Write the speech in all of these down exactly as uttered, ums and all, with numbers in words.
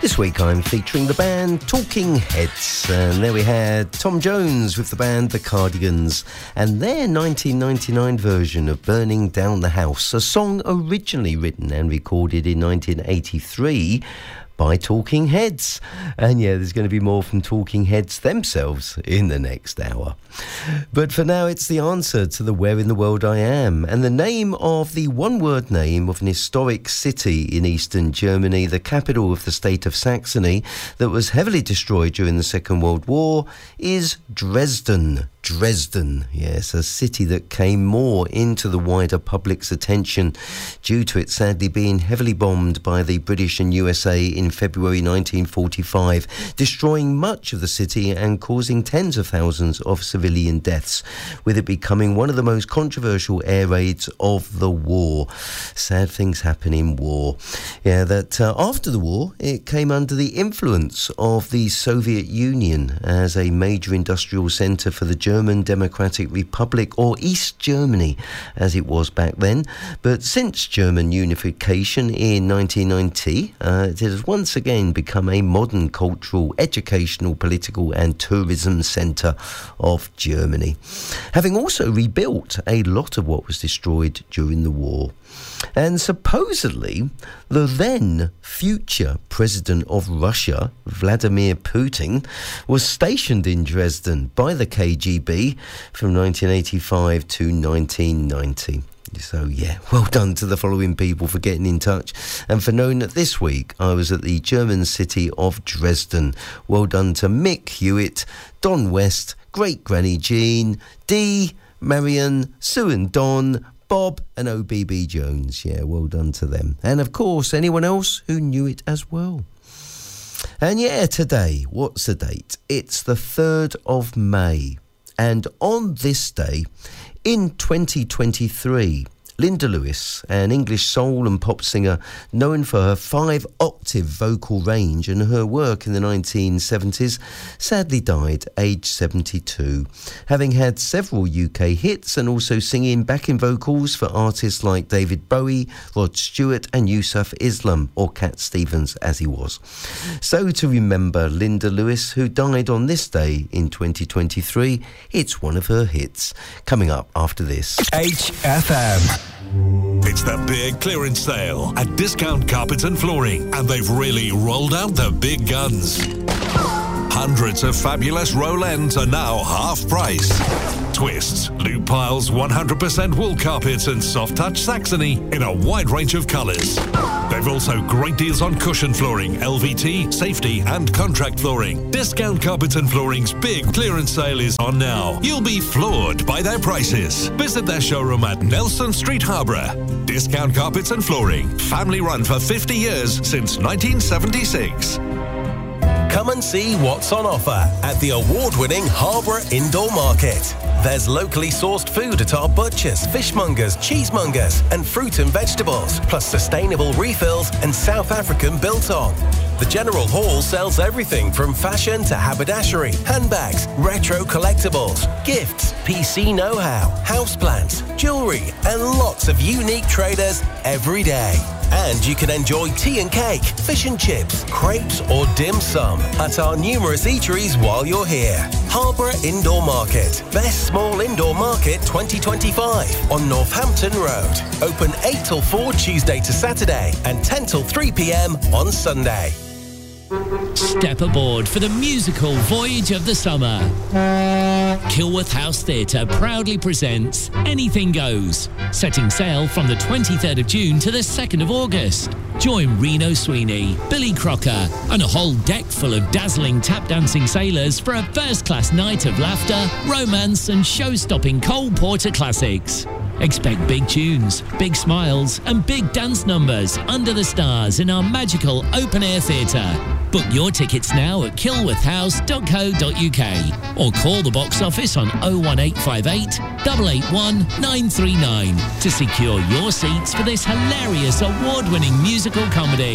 This week I'm featuring the band Talking Heads, and there we had Tom Jones with the band The Cardigans and their nineteen ninety-nine version of Burning Down the House, a song originally written and recorded in nineteen eighty-three by Talking Heads. And yeah, there's going to be more from Talking Heads themselves in the next hour. But for now, it's the answer to the Where in the World I Am, and the name of the one-word name of an historic city in eastern Germany, the capital of the state of Saxony, that was heavily destroyed during the Second World War, is Dresden. Dresden, yes, a city that came more into the wider public's attention due to it sadly being heavily bombed by the British and U S A in February nineteen forty-five, destroying much of the city and causing tens of thousands of civilian deaths, with it becoming one of the most controversial air raids of the war. Sad things happen in war. Yeah, that uh, after the war, it came under the influence of the Soviet Union as a major industrial centre for the German Democratic Republic, or East Germany as it was back then. But since German unification in nineteen ninety, uh, it has once again become a modern cultural, educational, political and tourism centre of Germany, having also rebuilt a lot of what was destroyed during the war. And supposedly, the then future president of Russia, Vladimir Putin, was stationed in Dresden by the K G B from nineteen eighty-five to nineteen ninety. So, yeah, well done to the following people for getting in touch and for knowing that this week I was at the German city of Dresden. Well done to Mick Hewitt, Don West, Great Granny Jean, Dee, Marion, Sue and Don, Bob and O B B Jones. Yeah, well done to them. And, of course, anyone else who knew it as well. And, yeah, today, what's the date? It's the third of May. And on this day, in twenty twenty-three, Linda Lewis, an English soul and pop singer known for her five-octave vocal range and her work in the nineteen seventies, sadly died aged seventy-two, having had several U K hits and also singing backing vocals for artists like David Bowie, Rod Stewart and Yusuf Islam, or Cat Stevens as he was. So to remember Linda Lewis, who died on this day in twenty twenty-three, it's one of her hits, coming up after this. H F M. It's the big clearance sale at Discount Carpets and Flooring, and they've really rolled out the big guns. Hundreds of fabulous roll ends are now half price. Twists, loop piles, one hundred percent wool carpets and soft touch Saxony in a wide range of colours. They've also great deals on cushion flooring, L V T, safety and contract flooring. Discount Carpets and Flooring's big clearance sale is on now. You'll be floored by their prices. Visit their showroom at Nelson Street, Harborough. Discount Carpets and Flooring, family run for fifty years since nineteen seventy-six. Come and see what's on offer at the award-winning Harborough Indoor Market. There's locally sourced food at our butchers, fishmongers, cheesemongers and fruit and vegetables, plus sustainable refills and South African biltong. The General Hall sells everything from fashion to haberdashery, handbags, retro collectibles, gifts, P C know-how, houseplants, jewellery and lots of unique traders every day. And you can enjoy tea and cake, fish and chips, crepes or dim sum at our numerous eateries while you're here. Harborough Indoor Market, Best Small Indoor Market twenty twenty-five on Northampton Road. Open eight till four Tuesday to Saturday and ten till three p.m. on Sunday. Step aboard for the musical voyage of the summer. Kilworth House Theatre proudly presents Anything Goes, setting sail from the twenty-third of June to the second of August. Join Reno Sweeney, Billy Crocker and a whole deck full of dazzling tap-dancing sailors for a first-class night of laughter, romance and show-stopping Cole Porter classics. Expect big tunes, big smiles and big dance numbers under the stars in our magical open-air theatre. Book your tickets now at kilworth house dot co dot uk or call the box office on oh one eight five eight, eight eight one, nine three nine to secure your seats for this hilarious award-winning musical comedy.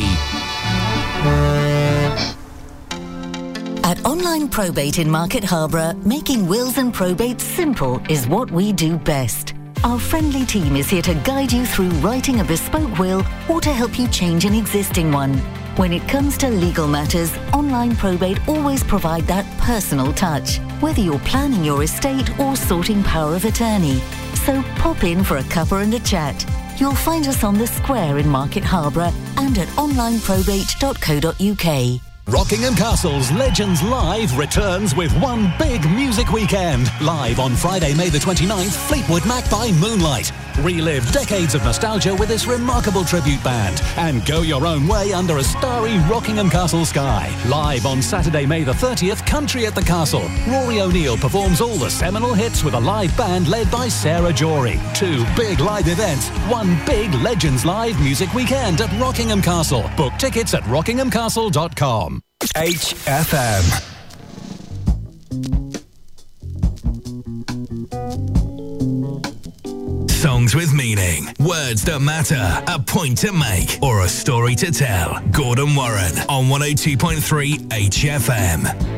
At Online Probate in Market Harborough, making wills and probates simple is what we do best. Our friendly team is here to guide you through writing a bespoke will or to help you change an existing one. When it comes to legal matters, Online Probate always provide that personal touch, whether you're planning your estate or sorting power of attorney. So pop in for a cuppa and a chat. You'll find us on the square in Market Harborough and at online probate dot co dot uk. Rockingham Castle's Legends Live returns with one big music weekend. Live on Friday, May the twenty-ninth, Fleetwood Mac by Moonlight. Relive decades of nostalgia with this remarkable tribute band and go your own way under a starry Rockingham Castle sky. Live on Saturday, May the thirtieth, Country at the Castle. Rory O'Neill performs all the seminal hits with a live band led by Sarah Jory. Two big live events, one big Legends Live music weekend at Rockingham Castle. Book tickets at rockingham castle dot com. H F M. Songs with meaning, words that matter, a point to make, or a story to tell. Gordon Warren on one oh two point three H F M.